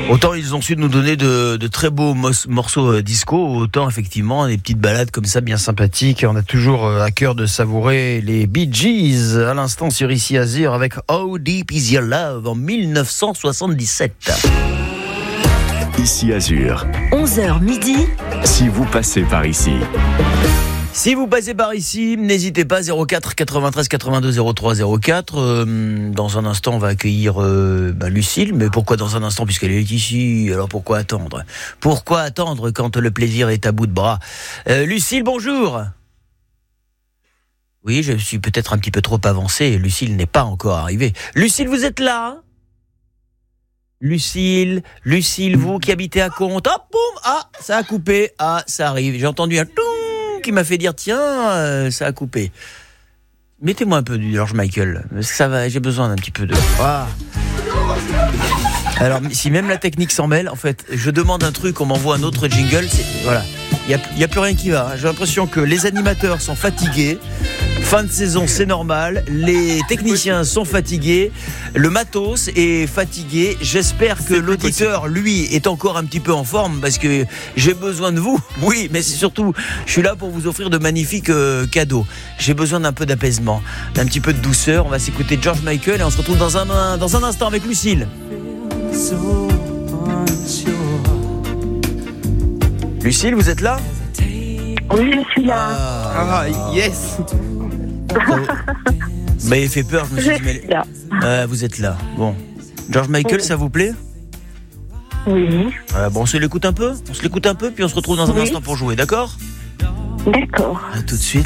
Autant ils ont su nous donner de très beaux morceaux disco, autant effectivement des petites balades comme ça bien sympathiques. On a toujours à cœur de savourer les Bee Gees à l'instant sur Ici Azur avec How Deep Is Your Love en 1977. Ici Azur. 11h midi. Si vous passez par ici. Si vous passez par ici, n'hésitez pas, 04 93 82 03 04. Dans un instant, on va accueillir Lucille. Mais pourquoi dans un instant, puisqu'elle est ici? Alors pourquoi attendre? Pourquoi attendre quand le plaisir est à bout de bras? Lucille, bonjour. Oui, je suis peut-être un petit peu trop avancé. Lucille n'est pas encore arrivée. Lucille, vous êtes là? Lucille, vous qui habitez à Comte. Hop, boum, ah, ça a coupé. Ah, ça arrive. J'ai entendu un toum qui m'a fait dire tiens, ça a coupé. Mettez-moi un peu du George Michael, parce que ça va, j'ai besoin d'un petit peu de. Ah. Alors si même la technique s'en mêle, en fait, je demande un truc, on m'envoie un autre jingle, voilà, il y a plus rien qui va. J'ai l'impression que les animateurs sont fatigués. Fin de saison, c'est normal. Les techniciens sont fatigués. Le matos est fatigué. J'espère que l'auditeur, lui, est encore un petit peu en forme parce que j'ai besoin de vous. Oui, mais c'est surtout, je suis là pour vous offrir de magnifiques cadeaux. J'ai besoin d'un peu d'apaisement, d'un petit peu de douceur. On va s'écouter George Michael et on se retrouve dans un instant avec Lucille. Lucille, vous êtes là? Oui, je suis là. Ah, yes. Bah, il fait peur, je me suis dit, mais vous êtes là. Bon. George Michael, oui. Ça vous plaît? Oui. Bon, on se l'écoute un peu, puis on se retrouve dans un instant pour jouer, d'accord? D'accord. À tout de suite.